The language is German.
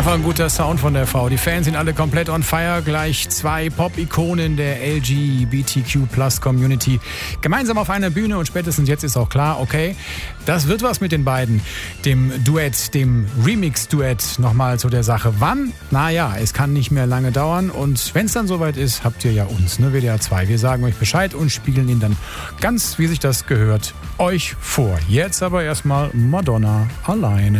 Einfach ein guter Sound von der Frau. Die Fans sind alle komplett on fire. Gleich 2 Pop-Ikonen der LGBTQ+-Community gemeinsam auf einer Bühne. Und spätestens jetzt ist auch klar, okay, das wird was mit den beiden. Dem Duett, dem Remix-Duett nochmal zu der Sache. Wann? Naja, es kann nicht mehr lange dauern. Und wenn es dann soweit ist, habt ihr ja uns, ne, WDR 2. Wir sagen euch Bescheid und spielen ihn dann ganz, wie sich das gehört, euch vor. Jetzt aber erstmal Madonna alleine.